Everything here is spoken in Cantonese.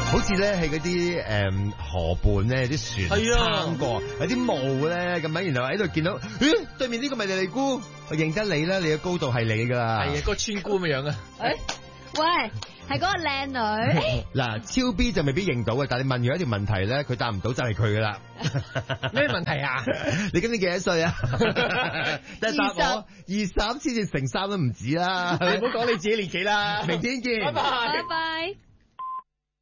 好似咧係嗰啲河畔咧啲船撐過，有啲霧咧咁樣，然後喺度見到，咦，對面呢個咪你姑，我認得你啦，你嘅高度係你噶啦， 係啊，個村姑咁樣啊。 喂，係嗰個靚女。 嗱，超 B 就未必認到嘅，但係你問佢一條問題咧，佢答唔到就係佢噶啦。 咩問題啊？ 你今年幾多歲啊？但係答我23先至乘3都唔止啦。 你唔好講你自己年紀啦。 明天見。 拜拜。 拜拜。